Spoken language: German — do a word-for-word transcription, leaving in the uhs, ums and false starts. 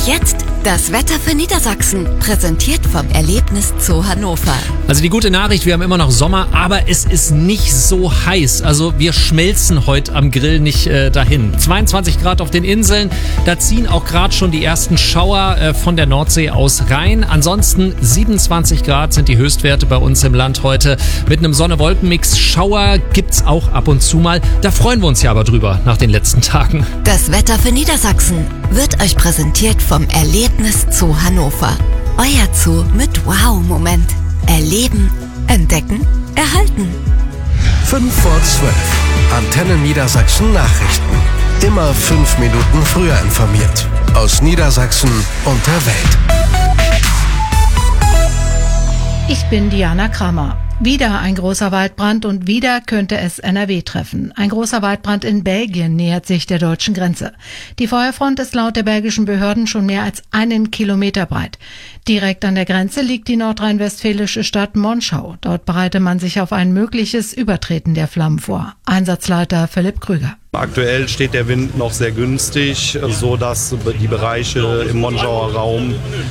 jetzt das Wetter für Niedersachsen, präsentiert vom Erlebnis Zoo Hannover. Also die gute Nachricht, wir haben immer noch Sommer, aber es ist nicht so heiß. Also wir schmelzen heute am Grill nicht äh, dahin. zweiundzwanzig Grad auf den Inseln, da ziehen auch gerade schon die ersten Schauer äh, von der Nordsee aus rein. Ansonsten siebenundzwanzig Grad sind die Höchstwerte bei uns im Land heute. Mit einem Sonne-Wolken-Mix. Schauer gibt's auch ab und zu mal. Da freuen wir uns ja aber drüber nach den letzten Tagen. Das Wetter für Niedersachsen wird euch präsentiert vom Erlebnis Zoo Hannover. Euer Zoo mit Wow-Moment. Erleben, entdecken, erhalten. fünf vor zwölf. Antenne Niedersachsen Nachrichten. Immer fünf Minuten früher informiert. Aus Niedersachsen und der Welt. Ich bin Diana Kramer. Wieder ein großer Waldbrand und wieder könnte es N R W treffen. Ein großer Waldbrand in Belgien nähert sich der deutschen Grenze. Die Feuerfront ist laut der belgischen Behörden schon mehr als einen Kilometer breit. Direkt an der Grenze liegt die nordrhein-westfälische Stadt Monschau. Dort bereitet man sich auf ein mögliches Übertreten der Flammen vor. Einsatzleiter Philipp Krüger. Aktuell steht der Wind noch sehr günstig, so dass die Bereiche im Monschauer Raum